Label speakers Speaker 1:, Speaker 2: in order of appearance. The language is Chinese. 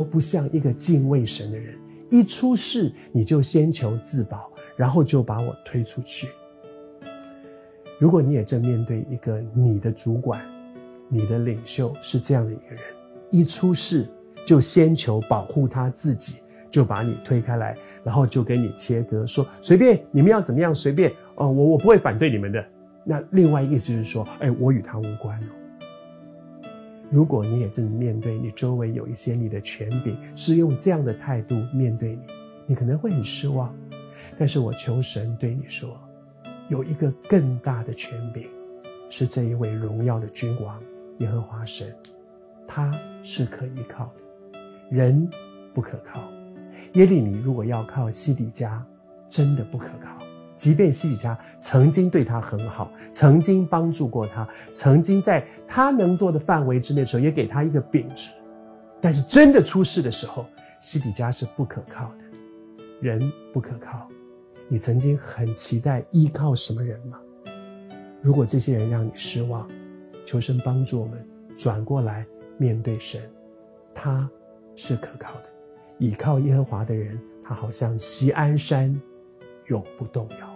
Speaker 1: 不像一个敬畏神的人，一出事你就先求自保，然后就把我推出去。如果你也正面对一个你的主管、你的领袖是这样的一个人，一出事就先求保护他自己，就把你推开来，然后就跟你切割，说随便你们要怎么样随便，我不会反对你们的。那另外一个意思就是说，我与他无关哦。如果你也正面对你周围有一些你的权柄是用这样的态度面对你，你可能会很失望。但是我求神对你说，有一个更大的权柄，是这一位荣耀的君王耶和华神，他是可依靠的，人不可靠。耶利米如果要靠西底家，真的不可靠。即便西底家曾经对他很好，曾经帮助过他，曾经在他能做的范围之内的时候也给他一个秉职，但是真的出事的时候，西底家是不可靠的，人不可靠。你曾经很期待依靠什么人吗？如果这些人让你失望，求神帮助我们转过来面对神，他是可靠的。倚靠耶和华的人，他好像锡安山，永不动摇。